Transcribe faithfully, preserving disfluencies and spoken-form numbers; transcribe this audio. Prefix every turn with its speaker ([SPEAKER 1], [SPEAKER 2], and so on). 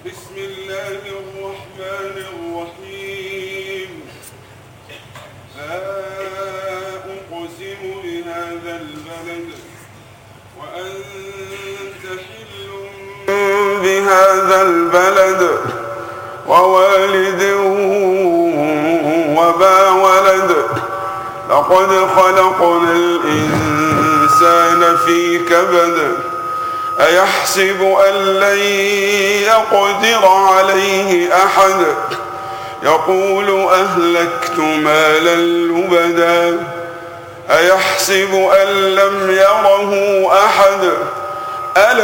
[SPEAKER 1] بسم الله الرحمن الرحيم لا أقسم بهذا البلد وأنت حل بهذا البلد ووالد وما ولد لقد خلقنا الإنسان في كبد أيحسب أن لن يقدر عليه أحد يقول أهلكت مالا لبدا أيحسب أن لم يره أحد ألا